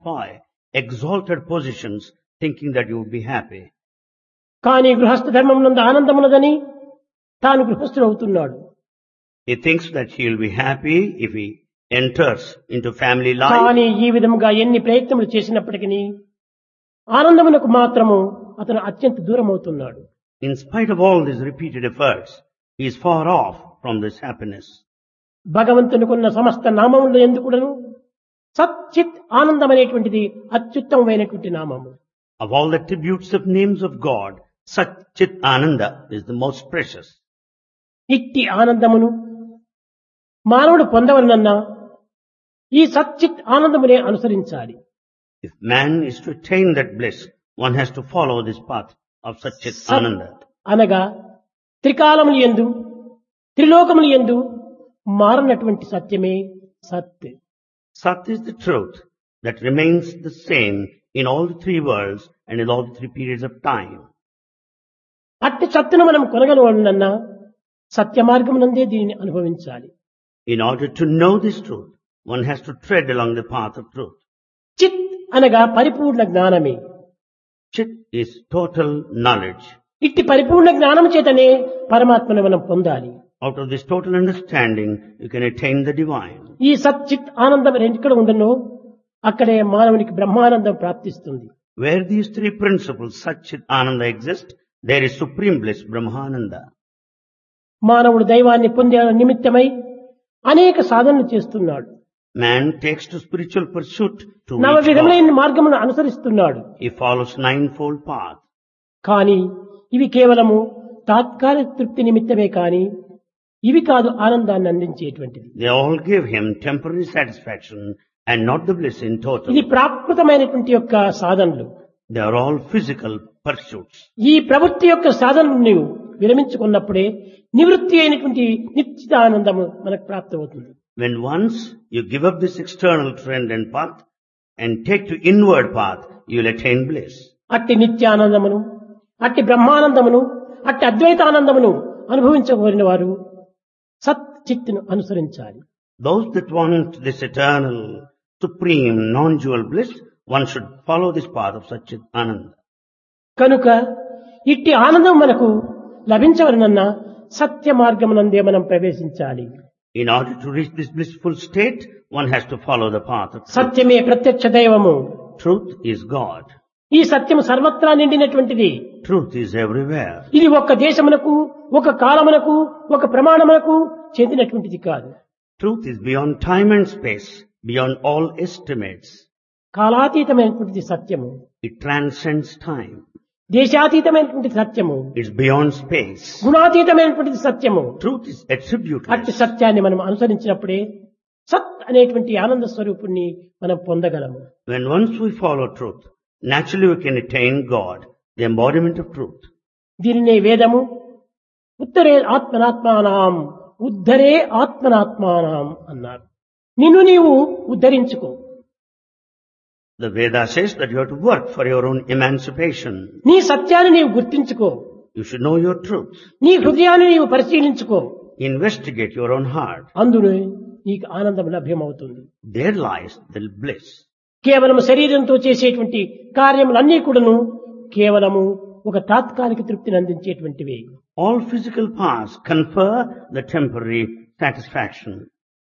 occupy exalted positions thinking that you would be happy. కానీ గృహస్థ ధర్మం నందు ఆనందమున్నదని తాను గృహస్థుడు అవుతున్నాడు. He thinks that he will be happy if he enters into family life. కానీ ఈ విధముగా ఎన్ని ప్రయత్నములు చేసినప్పటికీ ఆనందమునకు మాత్రము అతను అత్యంత దూరం అవుతున్నాడు. In spite of all these repeated efforts, he is far off from this happiness. భగవంతునికున్న సమస్త నామములు ఎందుకుడను సచ్చిత్ ఆనందం అనేటువంటిది అత్యుత్తమమైనటువంటి నామము. Of all the attributes of names of God, Satchit Ananda is the most precious. ఇట్టి ఆనందమును మానవుడు పొందవలనన్నా ఈ సచ్చిత్ ఆనందమునే అనుసరించాలి. If man is to attain that bliss, one has to follow this path of Satchit Ananda. అనగా త్రికాలములు యందు త్రిలోకములు యందు మారనటువంటి సత్యమే సత్. Sat is the truth that remains the same in all the three worlds and in all the three periods of time. అట్టి సత్తును మనం కొనగలవలనన్నా సత్య మార్గమునందే దీనిని అనుభవించాలి. In order to know this truth, one has to tread along the path of truth. చిత్ అనగా పరిపూర్ణ జ్ఞానమే. Chit is total knowledge. ఇట్టి పరిపూర్ణ జ్ఞానము చేతనే పరమాత్మను మనం పొందాలి. Out of this total understanding, you can attain the divine. ఈ సత్ చిత్ ఆనందం ఎక్కడ ఉండనో అక్కడే మానవునికి బ్రహ్మానందం ప్రాప్తిస్తుంది. Where these three principles, Satchit Ananda, exist, there is supreme bliss, Brahmananda. మానవుడు దైవాన్ని పొందే నిమిత్తమై అనేక సాధనలు చేస్తున్నాడు. Man takes to spiritual pursuit to నవ reach God. విధములైన మార్గమును అనుసరిస్తున్నాడు. He follows ninefold path. కానీ ఇవి కేవలము తాత్కాలిక తృప్తి నిమిత్తమే కాని ఇవి కాదు ఆనందాన్ని అందించేటువంటిది. They all give him temporary satisfaction and not the bliss in total. ఇది ప్రాకృతమైనటువంటి యొక్క సాధనలు. They are all physical pursuits. ఈ ప్రవృత్తి యొక్క సాధనను నీవు విరమించుకున్నప్పుడే నివృత్తి అయినటువంటి నిశ్చిత ఆనందము మనకు ప్రాప్తమవుతుంది. When once you give up this external trend and path and take to inward path, you will attain bliss. అట్టి నిత్యానందమును అట్టి బ్రహ్మానందమును అట్టి అద్వైతానందమును అనుభవించగోరిన వారు సత్ చిత్తును అనుసరించాలి. Those that want this eternal, supreme, non-dual bliss, one should follow this path of Satchit Ananda. కనుక ఇట్టి ఆనందం మనకు లభించవలనన్నా సత్య మార్గమునందే మనం ప్రవేశించాలి. In order to reach this blissful state, one has to follow the path of truth. సత్యమే ప్రత్యక్ష దైవము. Truth is God. ఈ సత్యము సర్వత్రా నిండినటువంటిది. Truth is everywhere. ఇది ఒక దేశమునకు ఒక కాలమునకు ఒక ప్రమాణమునకు చెందినటువంటిది కాదు. Truth is beyond time and space, beyond all estimates. కాలాతీతమైనటువంటిది సత్యము. It transcends time. దేశాతీతమైనటువంటి సత్యము. It's beyond space. గుణాతీతమైనటువంటిది సత్యము. Truth is attributeless. అట్టి సత్యాన్ని మనం అనుసరించినప్పుడే సత్ అనేటువంటి ఆనంద స్వరూపుణ్ణి మనం పొందగలము. When once we follow truth, naturally we can attain God, the embodiment of truth. దీనినే వేదము ఉత్తరే ఆత్మనాత్మానాం ఉద్ధరే ఆత్మనాత్మానాం అన్నారు. నిన్ను నీవు ఉద్ధరించుకో. The Veda says that you have to work for your own emancipation. నీ సత్యాన్ని నీవు గుర్తించుకో. You should know your truth. నీ హృదయాన్ని నీవు పరిశీలించుకో. Investigate your own heart. అందులో నీకు ఆనందం లభ్యమవుతుంది. There lies the bliss. కేవలం శరీరంతో చేసేటువంటి కార్యములన్నీ కూడాను కేవలము ఒక తాత్కాలిక తృప్తిని అందించేటువంటివి. All physical paths confer the temporary satisfaction.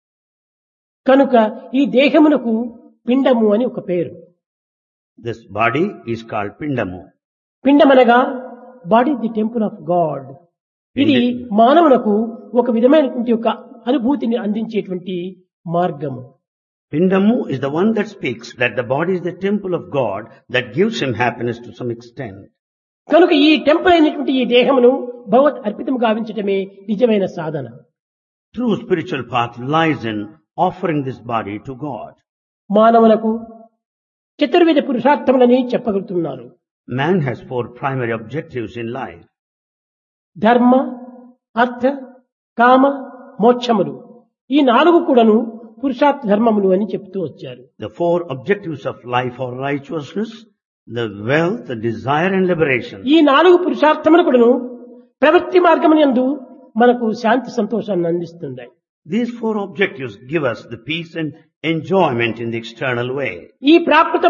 కనుక ఈ దేహమునకు పిండము అని ఒక పేరు. This body is called Pindamu. పిండమనగా body the temple of God. ఇది మానవునకు ఒక విధమైనటువంటి ఒక అనుభూతిని అందించేటువంటి మార్గము. Pindamu is the one that speaks that the body is the temple of God that gives him happiness to some extent. కనుక ఈ temple అయినటువంటి ఈ దేహమును భగవత్ అర్పితం గావించటమే నిజమైన సాధన. True spiritual path lies in offering this body to God. మానవులకు చతుర్విధ పురుషార్థములని చెప్పగలుగుతున్నారు. Man has 4 primary objectives in life. ధర్మ, అర్థ, కామ, మోక్షములు. ఈ 4 కూడాను పురుషార్థ ధర్మములు అని చెప్తూ వచ్చారు. The 4 objectives of life are righteousness, the wealth, the desire and liberation. ఈ 4 పురుషార్థములు కూడాను ప్రవృత్తి మార్గమునందు మనకు శాంతి సంతోషాన్ని అందిస్తున్నాయి. These 4 objectives give us the peace and enjoyment in the external way. ఈ ప్రాకృత